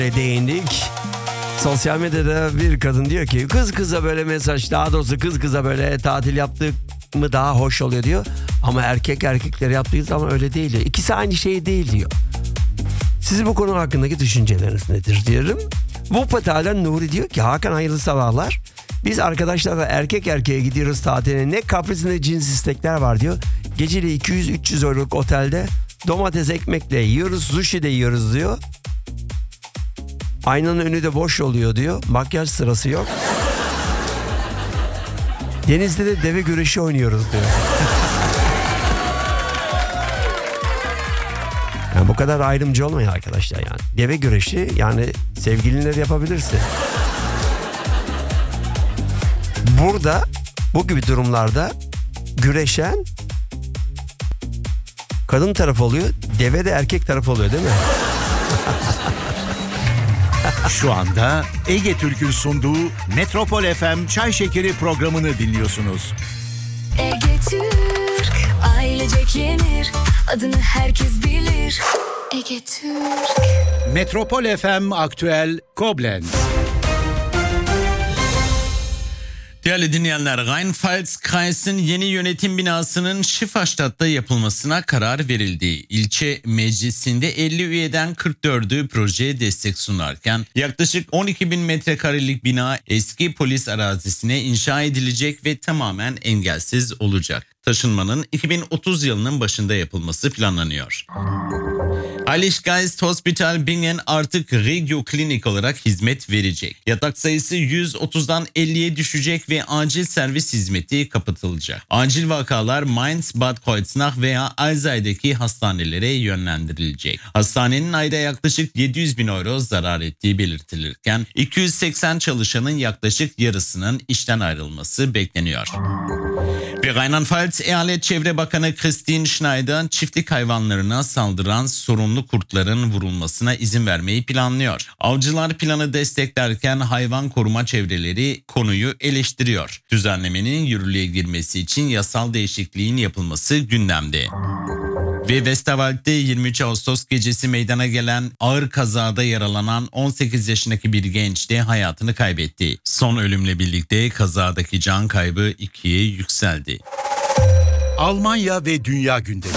değindik. Sosyal medyada bir kadın diyor ki kız kıza böyle mesaj, daha doğrusu kız kıza böyle tatil yaptık mı daha hoş oluyor diyor. Ama erkek erkeklere yaptığı zaman öyle değil diyor. İkisi aynı şey değil diyor. Sizin bu konu hakkındaki düşünceleriniz nedir diyorum. Wuppertal'den Nuri diyor ki Hakan hayırlı sabahlar. Biz arkadaşlarla erkek erkeğe gidiyoruz tatile. Ne kapris ne cins istekler var diyor. Geceli 200-300 euroluk otelde domates ekmekle yiyoruz, sushi de yiyoruz diyor. Aynanın önü de boş oluyor diyor. Makyaj sırası yok. Denizde de deve güreşi oynuyoruz diyor. Yani bu kadar ayrımcı olmayın arkadaşlar yani. Deve güreşi yani sevgilinle yapabilirsin. Burada bu gibi durumlarda güreşen kadın tarafı oluyor. Deve de erkek tarafı oluyor değil mi? Şu anda Ege Türk'ün sunduğu Metropol FM Çay Şekeri programını dinliyorsunuz. Ege Türk, ailecek yenir, adını herkes bilir. Ege Türk. Metropol FM Aktüel Koblenz. Değerli dinleyenler, Rheinpfalz-Kreis'in yeni yönetim binasının Schifferstadt'ta yapılmasına karar verildi. İlçe meclisinde 50 üyeden 44'ü projeye destek sunarken yaklaşık 12 bin metrekarelik bina eski polis arazisine inşa edilecek ve tamamen engelsiz olacak. Taşınmanın 2030 yılının başında yapılması planlanıyor. Heiliggeist Hospital Bingen artık Regio Klinik olarak hizmet verecek. Yatak sayısı 130'dan 50'ye düşecek ve acil servis hizmeti kapatılacak. Acil vakalar Mainz, Bad Kreuznach veya Alzey'deki hastanelere yönlendirilecek. Hastanenin ayda yaklaşık 700 bin euro zarar ettiği belirtilirken 280 çalışanın yaklaşık yarısının işten ayrılması bekleniyor. Ve Rheinland-Pfalz Eyalet Çevre Bakanı Christine Schneider çiftlik hayvanlarına saldıran sorunlu kurtların vurulmasına izin vermeyi planlıyor. Avcılar planı desteklerken hayvan koruma çevreleri konuyu eleştiriyor. Düzenlemenin yürürlüğe girmesi için yasal değişikliğin yapılması gündemde. Ve Westerwald'de 23 Ağustos gecesi meydana gelen ağır kazada yaralanan 18 yaşındaki bir genç de hayatını kaybetti. Son ölümle birlikte kazadaki can kaybı 2'ye yükseldi. Almanya ve dünya gündemi.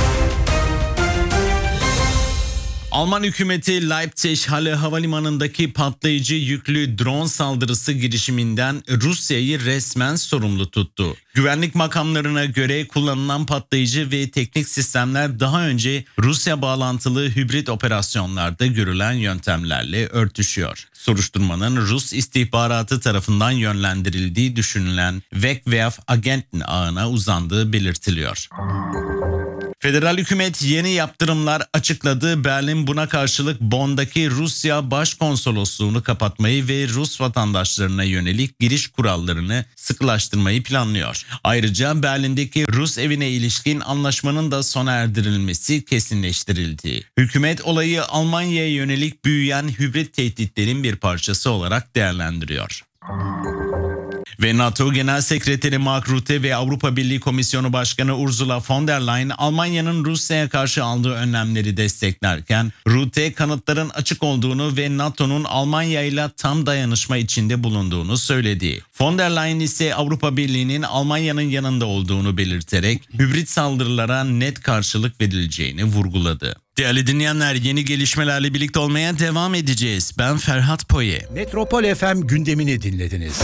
Alman hükümeti Leipzig-Halle Havalimanı'ndaki patlayıcı yüklü drone saldırısı girişiminden Rusya'yı resmen sorumlu tuttu. Güvenlik makamlarına göre kullanılan patlayıcı ve teknik sistemler daha önce Rusya bağlantılı hibrit operasyonlarda görülen yöntemlerle örtüşüyor. Soruşturmanın Rus istihbaratı tarafından yönlendirildiği düşünülen Wegwerf-Agenten ağına uzandığı belirtiliyor. Federal hükümet yeni yaptırımlar açıkladı. Berlin buna karşılık Bonn'daki Rusya Başkonsolosluğunu kapatmayı ve Rus vatandaşlarına yönelik giriş kurallarını sıkılaştırmayı planlıyor. Ayrıca Berlin'deki Rus evine ilişkin anlaşmanın da sona erdirilmesi kesinleştirildi. Hükümet olayı Almanya'ya yönelik büyüyen hibrit tehditlerin bir parçası olarak değerlendiriyor. Ve NATO Genel Sekreteri Mark Rutte ve Avrupa Birliği Komisyonu Başkanı Ursula von der Leyen Almanya'nın Rusya'ya karşı aldığı önlemleri desteklerken Rutte kanıtların açık olduğunu ve NATO'nun Almanya ile tam dayanışma içinde bulunduğunu söyledi. Von der Leyen ise Avrupa Birliği'nin Almanya'nın yanında olduğunu belirterek hibrit saldırılara net karşılık verileceğini vurguladı. Değerli dinleyenler, yeni gelişmelerle birlikte olmaya devam edeceğiz. Ben Ferhat Poye. Metropol FM gündemini dinlediniz.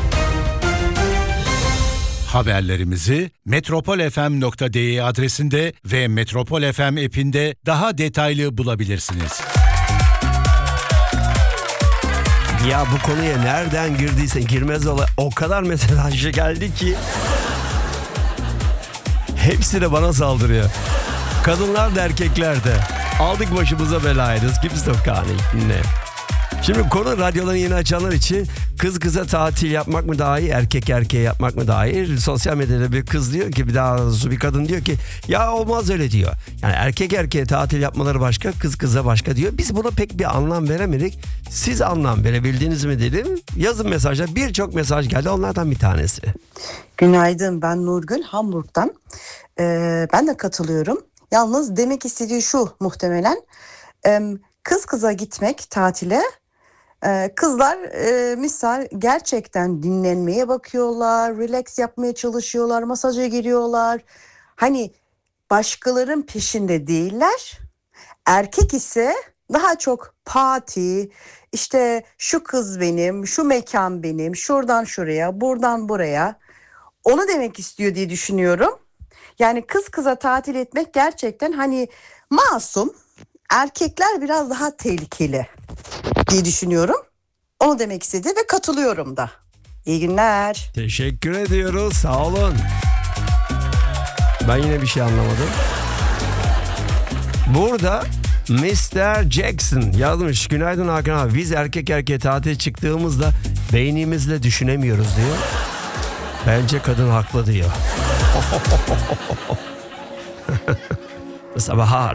Haberlerimizi metropolfm.de adresinde ve Metropol FM app'inde daha detaylı bulabilirsiniz. Ya bu konuya nereden girdiyse girmez o kadar mesaj geldi ki hepsi de bana saldırıyor. Kadınlar da erkekler de. Aldık başımıza belayı. Kimse yok ne? Şimdi konu radyoların yeni açanlar için kız kıza tatil yapmak mı daha iyi, erkek erkeğe yapmak mı daha iyi? Sosyal medyada bir kız diyor ki, bir kadın diyor ki ya olmaz öyle diyor. Yani erkek erkeğe tatil yapmaları başka, kız kıza başka diyor. Biz buna pek bir anlam veremedik. Siz anlam verebildiniz mi dedim. Yazın mesajlar, birçok mesaj geldi, onlardan bir tanesi. Günaydın, ben Nurgül Hamburg'dan. Ben de katılıyorum. Yalnız demek istediği şu muhtemelen. Kız kıza gitmek tatile Kızlar misal gerçekten dinlenmeye bakıyorlar, relax yapmaya çalışıyorlar, masaja giriyorlar. Hani başkalarının peşinde değiller. Erkek ise daha çok party, işte şu kız benim, şu mekan benim, şuradan şuraya, buradan buraya. Onu demek istiyor diye düşünüyorum. Yani kız kıza tatil etmek gerçekten hani masum. Erkekler biraz daha tehlikeli diye düşünüyorum. Onu demek istedi ve katılıyorum da. İyi günler. Teşekkür ediyoruz. Sağ olun. Ben yine bir şey anlamadım. Burada Mr. Jackson yazmış. Günaydın Hakan abi. Biz erkek erkeğe tatile çıktığımızda beynimizle düşünemiyoruz diyor. Bence kadın haklı diyor. Sabahar.